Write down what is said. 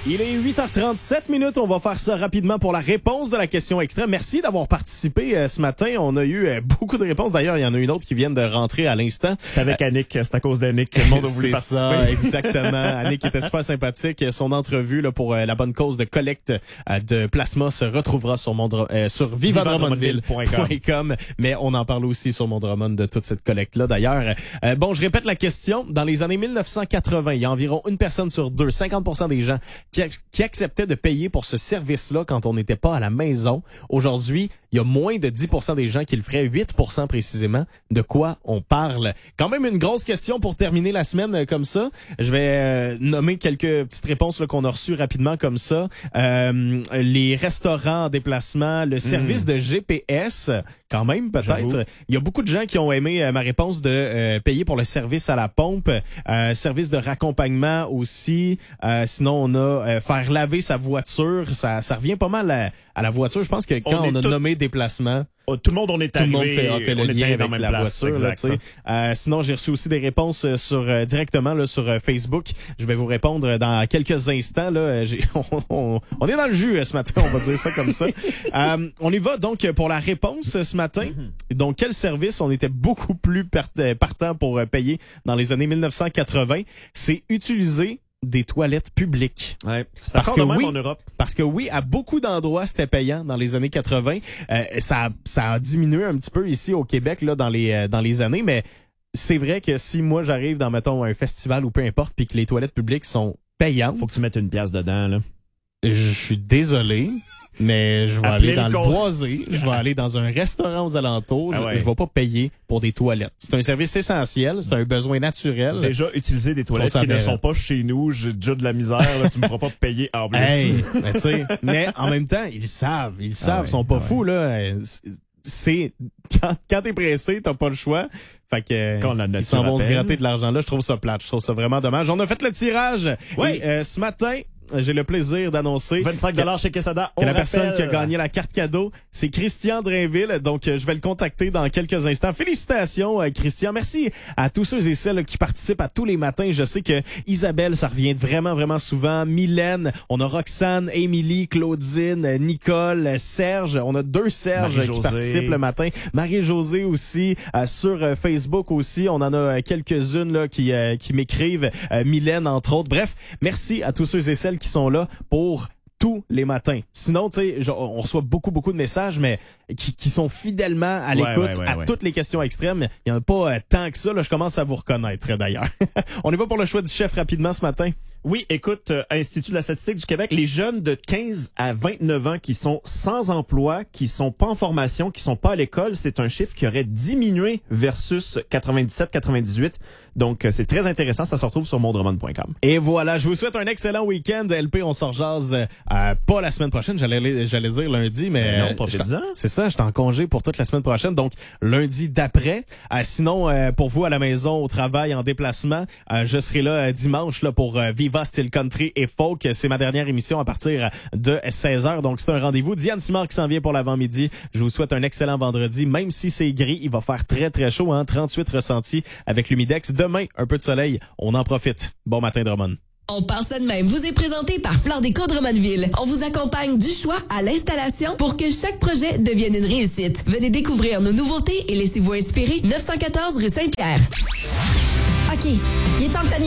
Il est 8h37. On va faire ça rapidement pour la réponse de la question extrême. Merci d'avoir participé ce matin. On a eu beaucoup de réponses. D'ailleurs, il y en a une autre qui vient de rentrer à l'instant. C'est avec Annick. C'est à cause d'Annick que le monde a voulu participer. Ça, exactement. Annick était super sympathique. Son entrevue là, pour la bonne cause de collecte de plasma se retrouvera sur vivadrummondville.com. Mais on en parle aussi sur Mon Drummond de toute cette collecte-là. D'ailleurs, je répète la question. Dans les années 1980, il y a environ une personne sur deux, 50% des gens qui acceptaient de payer pour ce service-là quand on n'était pas à la maison. Aujourd'hui, il y a moins de 10% des gens qui le feraient, 8% précisément. De quoi on parle? Quand même une grosse question pour terminer la semaine comme ça. Je vais nommer quelques petites réponses là, qu'on a reçues rapidement comme ça. Les restaurants en déplacement, le service de GPS, quand même peut-être. J'avoue. Il y a beaucoup de gens qui ont aimé ma réponse de payer pour le service à la pompe, service de raccompagnement aussi. Sinon, on a faire laver sa voiture. Ça revient pas mal à la voiture. Je pense que quand on a nommé déplacement, tout le monde, on est arrivé. Tout le monde fait le lien avec la voiture. Là, sinon, j'ai reçu aussi des réponses directement là, sur Facebook. Je vais vous répondre dans quelques instants. Là, on est dans le jus ce matin, on va dire ça comme ça. On y va donc pour la réponse ce matin. Donc, quel service on était beaucoup plus partant pour payer dans les années 1980? C'est utiliser des toilettes publiques. Ouais, c'est encore de même en Europe. Parce que oui, à beaucoup d'endroits, c'était payant dans les années 80. Ça a diminué un petit peu ici au Québec là dans les années, mais c'est vrai que si moi j'arrive dans, mettons, un festival ou peu importe, puis que les toilettes publiques sont payantes... Faut que tu mettes une pièce dedans, là. Je suis désolé, mais je vais aller dans le boisé, je vais aller dans un restaurant aux alentours, je vais pas payer pour des toilettes. C'est un service essentiel, c'est un besoin naturel. Déjà, utiliser des toilettes qui ne sont pas chez nous, j'ai déjà de la misère, là, tu me feras pas payer en plus. Mais en même temps, ils savent, ils sont pas fous, là. C'est quand t'es pressé, t'as pas le choix. Fait que ils s'en vont se gratter de l'argent là. Je trouve ça plate. Je trouve ça vraiment dommage. On a fait le tirage. Oui. Et ce matin, j'ai le plaisir d'annoncer 25$ chez Quesada. Que la personne qui a gagné la carte cadeau, c'est Christian Drainville. Donc, je vais le contacter dans quelques instants. Félicitations, Christian. Merci à tous ceux et celles qui participent à tous les matins. Je sais que Isabelle, ça revient vraiment, vraiment souvent. Mylène, on a Roxane, Émilie, Claudine, Nicole, Serge. On a 2 Serge qui participent le matin. Marie-Josée aussi, sur Facebook aussi. On en a quelques-unes là qui m'écrivent. Mylène, entre autres. Bref, merci à tous ceux et celles qui sont là pour tous les matins. Sinon, tu sais, on reçoit beaucoup de messages, mais qui sont fidèlement à l'écoute à toutes les questions extrêmes. Il n'y en a pas tant que ça. Là, je commence à vous reconnaître, d'ailleurs. On y va pour le choix du chef rapidement ce matin. Oui, écoute, Institut de la statistique du Québec, les jeunes de 15 à 29 ans qui sont sans emploi, qui sont pas en formation, qui sont pas à l'école, c'est un chiffre qui aurait diminué versus 97-98. Donc, c'est très intéressant. Ça se retrouve sur mondremont.com. Et voilà, je vous souhaite un excellent week-end. LP, on se rejase pas la semaine prochaine. J'allais dire lundi, mais non, profite-en. C'est ça, je suis en congé pour toute la semaine prochaine. Donc, lundi d'après. Sinon, pour vous à la maison, au travail, en déplacement, je serai là dimanche là pour vivre Style Country et Folk. C'est ma dernière émission à partir de 16h. Donc, c'est un rendez-vous. Diane Simard qui s'en vient pour l'avant-midi. Je vous souhaite un excellent vendredi. Même si c'est gris, il va faire très, très chaud. 38 ressentis avec l'humidex. Demain, un peu de soleil. On en profite. Bon matin, Drummond. On part ça de même. Vous est présenté par Flore Déco Drummondville. On vous accompagne du choix à l'installation pour que chaque projet devienne une réussite. Venez découvrir nos nouveautés et laissez-vous inspirer. 914 rue Saint-Pierre. OK, il est temps que